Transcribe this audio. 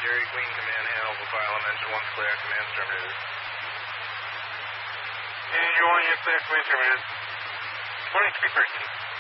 Dairy Queen Command handle for file on engine 1's clear, command terminated. Engine 1, you're clear, command terminated. Morning, 313.